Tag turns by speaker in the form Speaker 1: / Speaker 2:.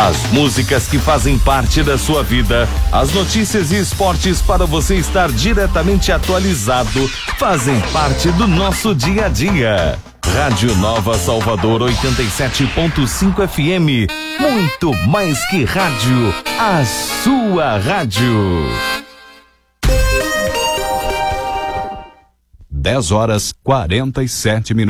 Speaker 1: As músicas que fazem parte da sua vida, as notícias e esportes para você estar diretamente atualizado, fazem parte do nosso dia a dia. Rádio Nova Salvador 87.5 FM. Muito mais que rádio, a sua rádio.
Speaker 2: 10h47.